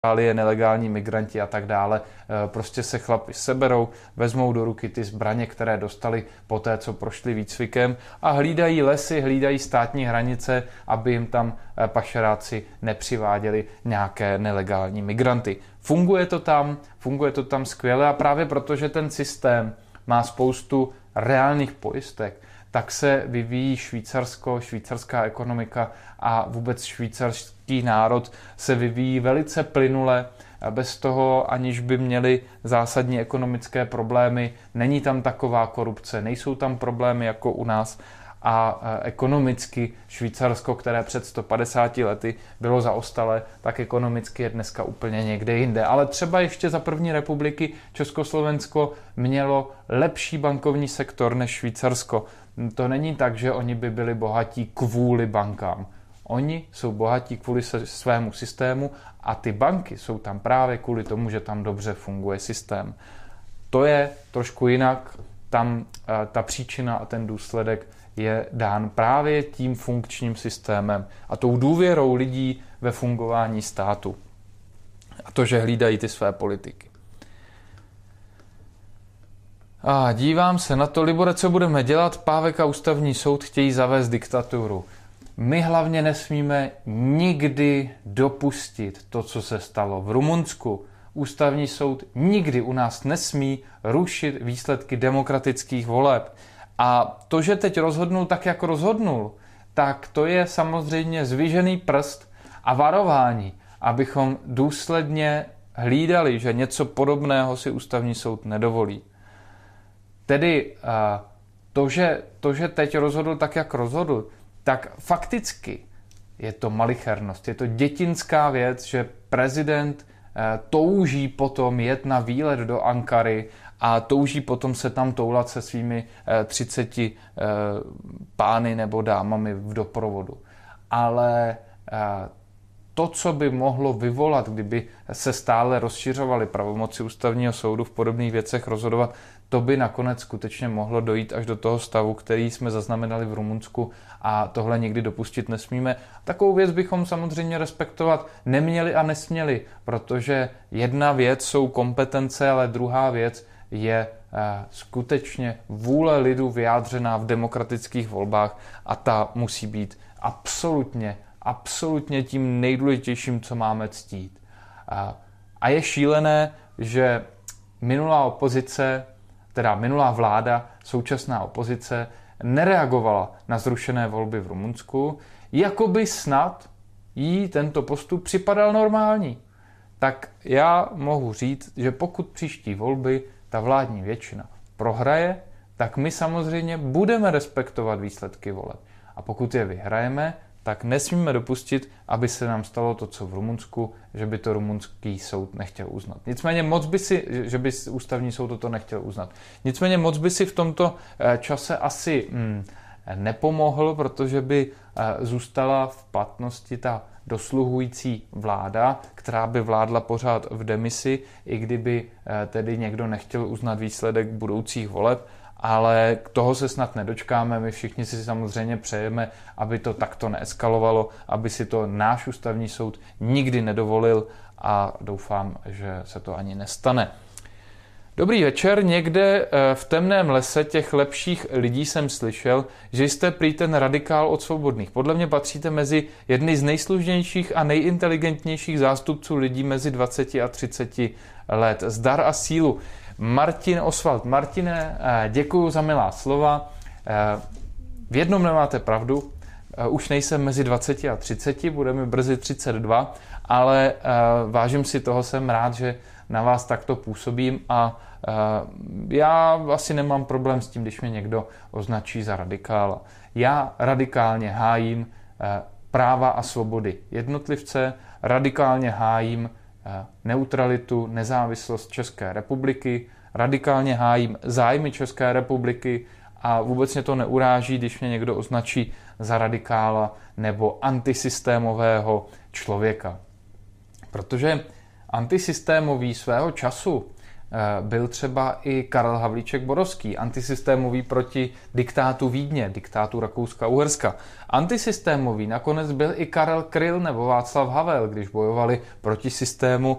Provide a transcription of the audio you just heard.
Itálie, nelegální migranti a tak dále, prostě se chlapi seberou, vezmou do ruky ty zbraně, které dostali po té, co prošli výcvikem a hlídají lesy, hlídají státní hranice, aby jim tam pašeráci nepřiváděli nějaké nelegální migranty. Funguje to tam skvěle a právě protože ten systém má spoustu reálných pojistek, tak se vyvíjí Švýcarsko, švýcarská ekonomika a vůbec švýcarský národ se vyvíjí velice plynule, bez toho, aniž by měli zásadní ekonomické problémy. Není tam taková korupce, nejsou tam problémy jako u nás a ekonomicky Švýcarsko, které před 150 lety bylo zaostalé, tak ekonomicky je dneska úplně někde jinde. Ale třeba ještě za první republiky Československo mělo lepší bankovní sektor než Švýcarsko. To není tak, že oni by byli bohatí kvůli bankám. Oni jsou bohatí kvůli svému systému a ty banky jsou tam právě kvůli tomu, že tam dobře funguje systém. To je trošku jinak, tam ta příčina a ten důsledek je dán právě tím funkčním systémem a tou důvěrou lidí ve fungování státu. A to, že hlídají ty své politiky. A dívám se na to, Libore, co budeme dělat. Pávek a ústavní soud chtějí zavést diktaturu. My hlavně nesmíme nikdy dopustit to, co se stalo v Rumunsku. Ústavní soud nikdy u nás nesmí rušit výsledky demokratických voleb. A to, že teď rozhodnul tak, jak rozhodnul, tak to je samozřejmě zvižený prst a varování, abychom důsledně hlídali, že něco podobného si ústavní soud nedovolí. Tedy to, že teď rozhodl tak, jak rozhodl, tak fakticky je to malichernost, je to dětinská věc, že prezident touží potom jet na výlet do Ankary a touží potom se tam toulat se svými 30 pány nebo dámami v doprovodu. Ale to, co by mohlo vyvolat, kdyby se stále rozšiřovaly pravomoci ústavního soudu v podobných věcech rozhodovat, to by nakonec skutečně mohlo dojít až do toho stavu, který jsme zaznamenali v Rumunsku a tohle nikdy dopustit nesmíme. Takovou věc bychom samozřejmě respektovat neměli a nesměli, protože jedna věc jsou kompetence, ale druhá věc je skutečně vůle lidu vyjádřená v demokratických volbách a ta musí být absolutně tím nejdůležitějším, co máme ctít. A je šílené, že minulá vláda, současná opozice, nereagovala na zrušené volby v Rumunsku, jako by snad jí tento postup připadal normální. Tak já mohu říct, že pokud příští volby ta vládní většina prohraje, tak my samozřejmě budeme respektovat výsledky voleb. A pokud je vyhrajeme, tak nesmíme dopustit, aby se nám stalo to, co v Rumunsku, že by to rumunský soud nechtěl uznat. Nicméně že by ústavní soud toto nechtěl uznat. Nicméně moc by si v tomto čase asi nepomohl, protože by zůstala v platnosti ta dosluhující vláda, která by vládla pořád v demisi, i kdyby tedy někdo nechtěl uznat výsledek budoucích voleb, ale toho se snad nedočkáme. My všichni si samozřejmě přejeme, aby to takto neeskalovalo, aby si to náš ústavní soud nikdy nedovolil a doufám, že se to ani nestane. Dobrý večer, někde v temném lese těch lepších lidí jsem slyšel, že jste prý ten radikál od svobodných. Podle mě patříte mezi jedny z nejslušnějších a nejinteligentnějších zástupců lidí mezi 20 a 30 let. Zdar a sílu. Martin Oswald. Martine, děkuju za milá slova. V jednom nemáte pravdu, už nejsem mezi 20 a 30, bude mi brzy 32, ale vážím si toho, jsem rád, že na vás takto působím a já asi nemám problém s tím, když mě někdo označí za radikála. Já radikálně hájím práva a svobody jednotlivce, radikálně hájím neutralitu, nezávislost České republiky, radikálně hájím zájmy České republiky a vůbec mě to neuráží, když mě někdo označí za radikála nebo antisystémového člověka. Protože antisystémový svého času byl třeba i Karel Havlíček Borovský, antisystémový proti diktátu Vídně, diktátu Rakouska-Uherska. Antisystémový nakonec byl i Karel Kryl nebo Václav Havel, když bojovali proti systému